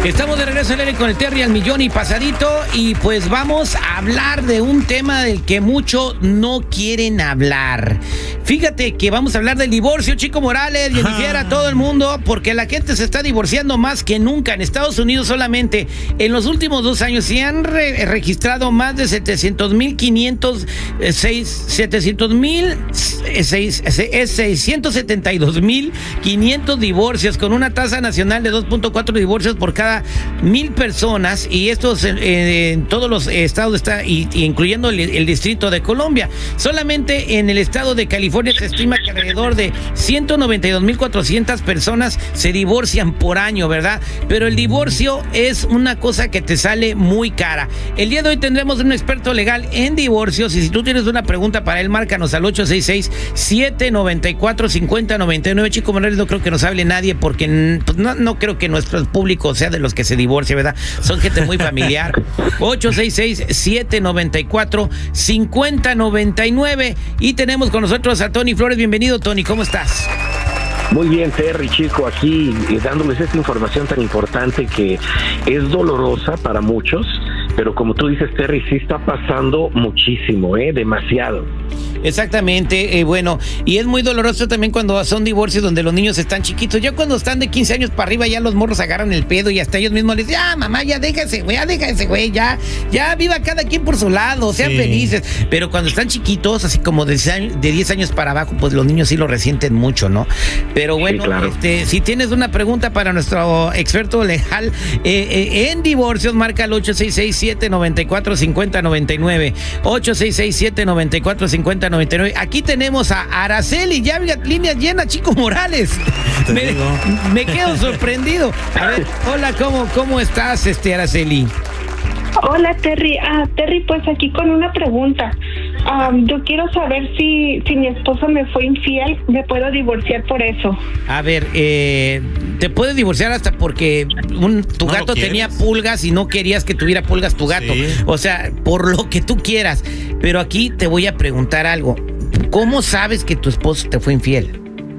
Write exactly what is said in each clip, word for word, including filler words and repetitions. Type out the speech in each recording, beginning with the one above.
Estamos de regreso al aire con el Terry al millón y pasadito, y pues vamos a hablar de un tema del que muchos no quieren hablar. Fíjate que vamos a hablar del divorcio, Chico Morales, y iniciar a todo el mundo, porque la gente se está divorciando más que nunca. En Estados Unidos solamente en los últimos dos años se han re registrado más de setecientos mil quinientos, setecientos mil, seiscientos setenta y dos mil quinientos divorcios, con una tasa nacional de dos punto cuatro divorcios por cada mil personas, y estos eh, en todos los estados está, y, y incluyendo el, el Distrito de Columbia. Solamente en el estado de California se estima que alrededor de ciento noventa y dos mil cuatrocientas personas se divorcian por año, ¿verdad? Pero el divorcio es una cosa que te sale muy cara. El día de hoy tendremos un experto legal en divorcios, y si tú tienes una pregunta para él, márcanos al ocho seis seis, siete nueve cuatro, cinco cero nueve nueve. Chico Morales, no creo que nos hable nadie, porque pues, no, no creo que nuestro público sea de los que se divorcia, ¿verdad? Son gente muy familiar. ocho seis seis, siete nueve cuatro, cinco cero nueve nueve. Y tenemos con nosotros a Tony Flores. Bienvenido, Tony, ¿cómo estás? Muy bien, Terry, chico, aquí eh, dándoles esta información tan importante que es dolorosa para muchos, pero como tú dices, Terry, sí está pasando muchísimo, ¿eh? Demasiado. Exactamente, eh, bueno, y es muy doloroso también cuando son divorcios donde los niños están chiquitos. Ya cuando están de quince años para arriba, ya los morros agarran el pedo, y hasta ellos mismos les dicen, ah, mamá, ya déjese, güey, ya déjese, güey, ya, ya viva cada quien por su lado, sean sí. felices. Pero cuando están chiquitos, así como de diez años para abajo, pues los niños sí lo resienten mucho, ¿no? Pero bueno, sí, claro. este, si tienes una pregunta para nuestro experto legal eh, eh, en divorcios, marca al ocho seis seis, siete nueve cuatro, cinco cero nueve nueve. ocho seis seis, siete nueve cuatro, cinco cero nueve nueve. Aquí tenemos a Araceli, ya líneas llenas, Chico Morales. Me, me quedo sorprendido. A ver, hola, ¿cómo, cómo estás, este Araceli? Hola, Terry. Ah, Terry, pues aquí con una pregunta. Um, yo quiero saber si, si mi esposo me fue infiel, ¿me puedo divorciar por eso? A ver, eh, te puedes divorciar hasta porque un, tu no gato tenía pulgas y no querías que tuviera pulgas tu gato. Sí. O sea, por lo que tú quieras. Pero aquí te voy a preguntar algo. ¿Cómo sabes que tu esposo te fue infiel?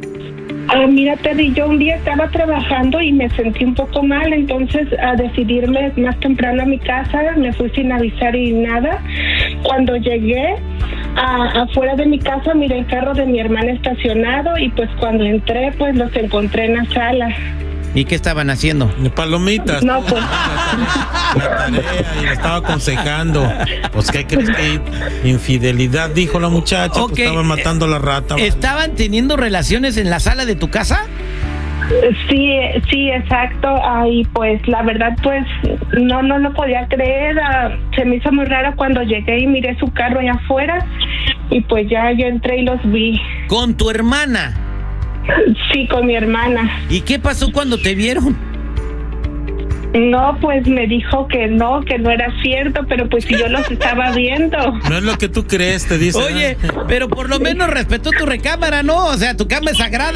Ah, mira, Terry, yo un día estaba trabajando y me sentí un poco mal, entonces a decidirme más temprano a mi casa, me fui sin avisar y nada. Cuando llegué a, afuera de mi casa, miré el carro de mi hermana estacionado, y pues cuando entré, pues los encontré en la sala. ¿Y qué estaban haciendo? Palomitas. No, pues. La tarea, y le estaba aconsejando. Pues, ¿qué crees que infidelidad? Dijo la muchacha. Okay. Pues estaban matando a la rata. ¿Estaban vale. teniendo relaciones en la sala de tu casa? Sí, sí, exacto. Ay, pues la verdad, pues no, no lo podía creer. Uh, se me hizo muy raro cuando llegué y miré su carro allá afuera, y pues ya yo entré y los vi. ¿Con tu hermana? Sí, con mi hermana. ¿Y qué pasó cuando te vieron? No, pues me dijo que no, que no era cierto, pero pues si yo los estaba viendo. No es lo que tú crees, te dice. Oye, pero por lo menos respetó tu recámara, ¿no? O sea, tu cama es sagrada.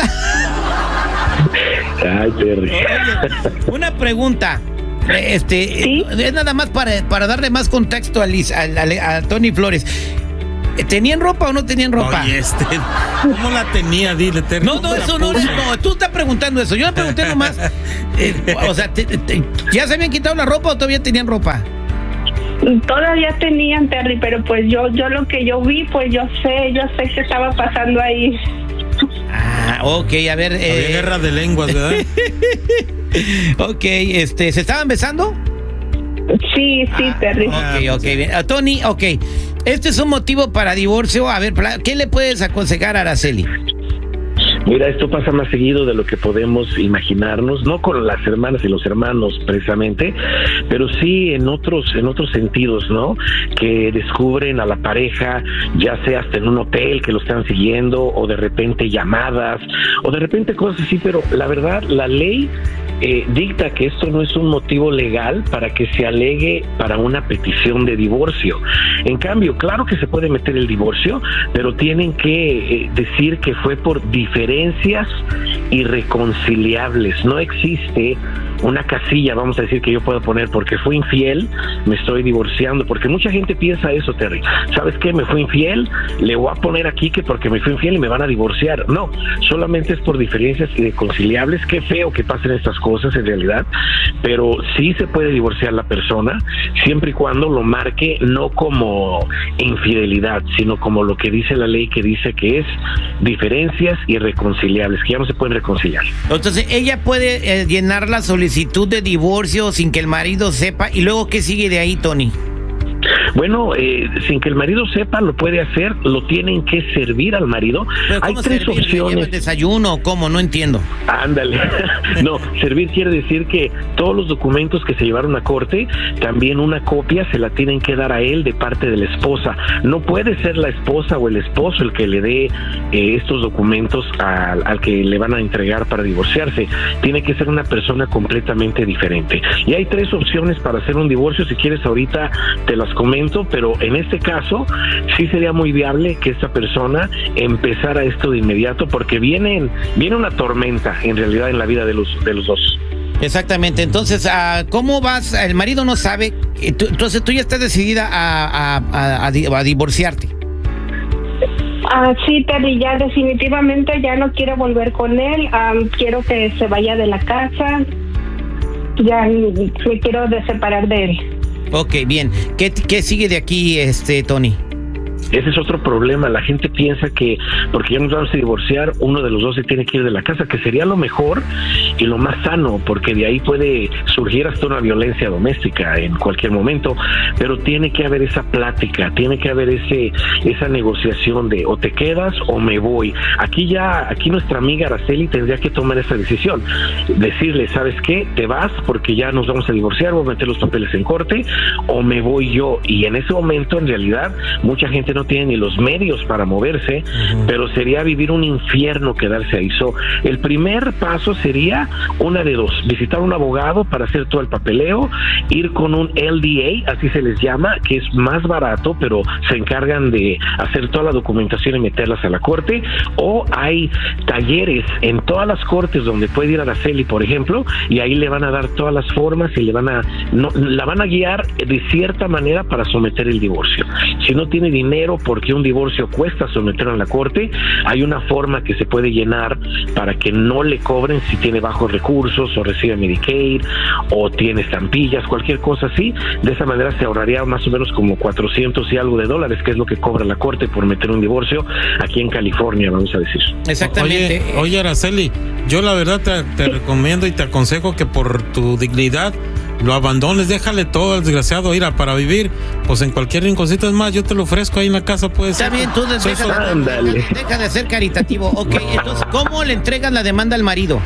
Ay, Terry. Oye, una pregunta. Este, ¿sí? Es nada más para, para darle más contexto a, Liz, a, a, a Tony Flores. ¿Tenían ropa o no tenían ropa? Oye, este, ¿cómo la tenía? Dile, Terry. No, no, eso no, no, tú estás preguntando eso. Yo me pregunté nomás, eh, o sea, te, te, ¿ya se habían quitado la ropa o todavía tenían ropa? Todavía tenían, Terry, pero pues yo, yo lo que yo vi, pues yo sé, yo sé qué estaba pasando ahí. Ah, ok, a ver. Había eh... guerra de lenguas, ¿verdad? Ok, este, ¿se estaban besando? Sí, sí, ah, Terry. Ok, ok, bien. Uh, Tony, ok. Este es un motivo para divorcio. A ver, ¿qué le puedes aconsejar a Araceli? Mira, esto pasa más seguido de lo que podemos imaginarnos, no con las hermanas y los hermanos precisamente, pero sí en otros en otros sentidos, ¿no? Que descubren a la pareja, ya sea hasta en un hotel que lo están siguiendo, o de repente llamadas, o de repente cosas así, pero la verdad, la ley eh, dicta que esto no es un motivo legal para que se alegue para una petición de divorcio. En cambio, claro que se puede meter el divorcio, pero tienen que eh, decir que fue por diferencias irreconciliables. No existe una casilla, vamos a decir, que yo puedo poner, porque fui infiel, me estoy divorciando, porque mucha gente piensa eso, Terry. ¿Sabes qué? Me fui infiel, le voy a poner aquí que porque me fui infiel y me van a divorciar. No, solamente es por diferencias irreconciliables. Qué feo que pasen estas cosas en realidad, pero sí se puede divorciar la persona, siempre y cuando lo marque no como infidelidad, sino como lo que dice la ley, que dice que es diferencias irreconciliables, que ya no se pueden reconciliar. Entonces, ella puede eh, llenar la solicitud de divorcio sin que el marido sepa, y luego, ¿qué sigue de ahí, Tony? Bueno, eh, sin que el marido sepa, lo puede hacer, lo tienen que servir al marido. Hay tres servir? opciones. ¿Le lleva el desayuno o cómo? No entiendo. Ándale. No, servir quiere decir que todos los documentos que se llevaron a corte, también una copia se la tienen que dar a él de parte de la esposa. No puede ser la esposa o el esposo el que le dé eh, estos documentos al, al que le van a entregar para divorciarse. Tiene que ser una persona completamente diferente. Y hay tres opciones para hacer un divorcio. Si quieres, ahorita te las comento, pero en este caso sí sería muy viable que esta persona empezara esto de inmediato, porque viene, viene una tormenta en realidad en la vida de los, de los dos. Exactamente. Entonces, ¿cómo vas? El marido no sabe, entonces tú ya estás decidida a, a, a, a divorciarte. Ah, sí, Terry, ya definitivamente ya no quiero volver con él. Um, quiero que se vaya de la casa. Ya me quiero de separar de él. Ok, bien. ¿Qué, qué sigue de aquí, este Tony? Ese es otro problema. La gente piensa que porque ya nos vamos a divorciar, uno de los dos se tiene que ir de la casa, que sería lo mejor y lo más sano, porque de ahí puede surgir hasta una violencia doméstica en cualquier momento, pero tiene que haber esa plática, tiene que haber ese esa negociación de o te quedas o me voy. Aquí ya, aquí nuestra amiga Araceli tendría que tomar esa decisión, decirle, ¿sabes qué? Te vas porque ya nos vamos a divorciar, voy a meter los papeles en corte, o me voy yo. Y en ese momento, en realidad, mucha gente no tiene ni los medios para moverse, uh-huh. pero sería vivir un infierno quedarse ahí. So, el primer paso sería una de dos: visitar a un abogado para hacer todo el papeleo, ir con un L D A, así se les llama, que es más barato, pero se encargan de hacer toda la documentación y meterlas a la corte, o hay talleres en todas las cortes donde puede ir a Araceli, por ejemplo, y ahí le van a dar todas las formas y le van a no, la van a guiar de cierta manera para someter el divorcio. Si no tiene dinero, porque un divorcio cuesta someterlo en la corte, hay una forma que se puede llenar para que no le cobren si tiene bajos recursos o recibe Medicaid o tiene estampillas, cualquier cosa así. De esa manera se ahorraría más o menos como cuatrocientos y algo de dólares, que es lo que cobra la corte por meter un divorcio aquí en California, vamos a decir. Exactamente. Oye, oye Araceli, yo la verdad te, te recomiendo y te aconsejo que por tu dignidad lo abandones, déjale todo al desgraciado, ir a para vivir, pues en cualquier rinconcito. Es más, yo te lo ofrezco ahí en la casa, pues. Está bien, tú deja, deja, deja, deja de ser caritativo. Ok, entonces, ¿cómo le entregas la demanda al marido?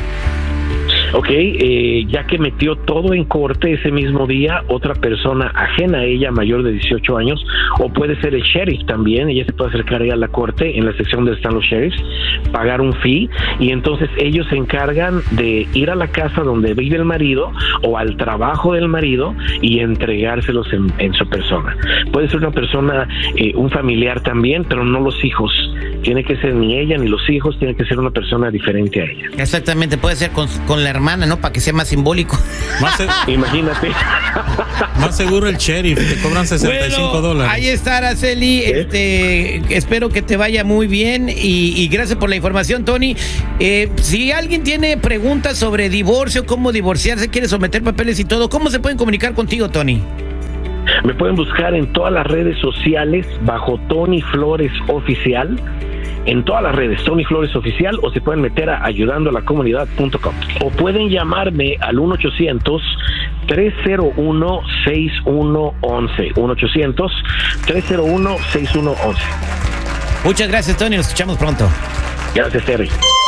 Ok, eh, ya que metió todo en corte ese mismo día, otra persona ajena a ella, mayor de dieciocho años, o puede ser el sheriff también, ella se puede acercar ahí a la corte, en la sección donde están los sheriffs, pagar un fee, y entonces ellos se encargan de ir a la casa donde vive el marido, o al trabajo del marido, y entregárselos en, en su persona. Puede ser una persona, eh, un familiar también, pero no los hijos. Tiene que ser ni ella ni los hijos, tiene que ser una persona diferente a ella. Exactamente, puede ser con, con la hermana, ¿no? Para que sea más simbólico. Más se... Imagínate. Más seguro el sheriff, te cobran sesenta y cinco bueno, dólares. Ahí está, Araceli. ¿Eh? Este, espero que te vaya muy bien y, y gracias por la información, Tony. Eh, si alguien tiene preguntas sobre divorcio, cómo divorciarse, quiere someter papeles y todo, ¿cómo se pueden comunicar contigo, Tony? Me pueden buscar en todas las redes sociales bajo Tony Flores Oficial. En todas las redes, Tony Flores Oficial, o se pueden meter a ayudando a la comunidad punto com. O pueden llamarme al uno ochocientos, tres cero uno, seis uno uno uno. uno ochocientos, tres cero uno, seis uno uno uno. Muchas gracias, Tony. Nos escuchamos pronto. Gracias, Terry.